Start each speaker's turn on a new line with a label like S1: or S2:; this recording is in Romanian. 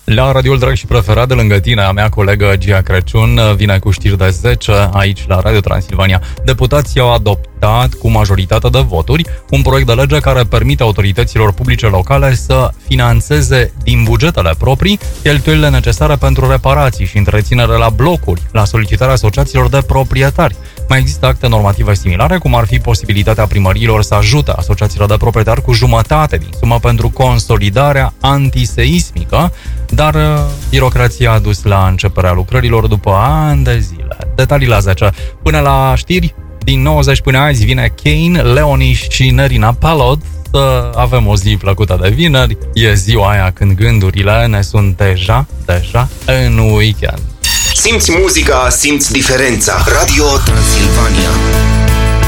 S1: La radioul drag și preferat de lângă tine, a mea colegă Gia Crăciun vine cu știri de 10 aici la Radio Transilvania. Deputații au adoptat cu majoritate de voturi un proiect de lege care permite autorităților publice locale să finanțeze din bugetele proprii cheltuielile necesare pentru reparații și întreținere la blocuri, la solicitarea asociațiilor de proprietari. Mai există acte normative similare, cum ar fi posibilitatea primăriilor să ajute asociațiile de proprietari cu jumătate din sumă pentru consolidarea antiseismică, dar birocrația a dus la începerea lucrărilor după ani de zile. Detalii la 10. Până la știri, din 90 până azi vine Kane, Leoni și Nerina Palod. Să avem o zi plăcută de vineri. E ziua aia când gândurile ne sunt deja în weekend.
S2: Simți muzica, simți diferența. Radio Transilvania.